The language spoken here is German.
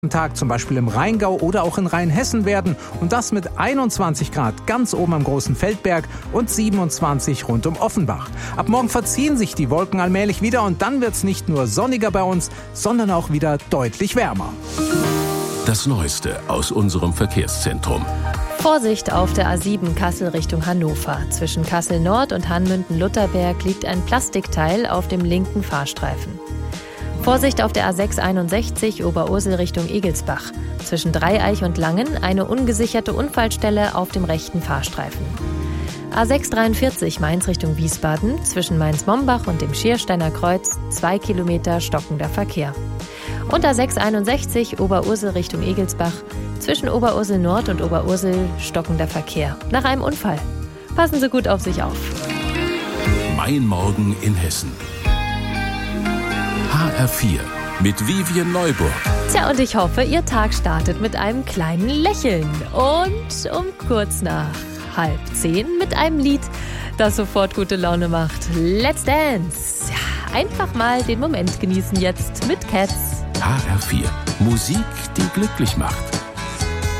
Tag zum Beispiel im Rheingau oder auch in Rheinhessen werden. Und das mit 21 Grad ganz oben am Großen Feldberg und 27 rund um Offenbach. Ab morgen verziehen sich die Wolken allmählich wieder und dann wird's nicht nur sonniger bei uns, sondern auch wieder deutlich wärmer. Das Neueste aus unserem Verkehrszentrum. Vorsicht auf der A7 Kassel Richtung Hannover. Zwischen Kassel Nord und Hanmünden-Lutterberg liegt ein Plastikteil auf dem linken Fahrstreifen. Vorsicht auf der A6 61 Oberursel Richtung Egelsbach. Zwischen Dreieich und Langen eine ungesicherte Unfallstelle auf dem rechten Fahrstreifen. A6 43 Mainz Richtung Wiesbaden. Zwischen Mainz-Mombach und dem Schiersteiner Kreuz 2 Kilometer stockender Verkehr. Und A6 61 Oberursel Richtung Egelsbach. Zwischen Oberursel Nord und Oberursel stockender Verkehr. Nach einem Unfall. Passen Sie gut auf sich auf. Mein Morgen in Hessen. HR4 mit Vivian Neuburg. Tja, und ich hoffe, Ihr Tag startet mit einem kleinen Lächeln. Und um kurz nach 9:30 mit einem Lied, das sofort gute Laune macht. Let's Dance. Ja, einfach mal den Moment genießen jetzt mit Cats. HR4. Musik, die glücklich macht.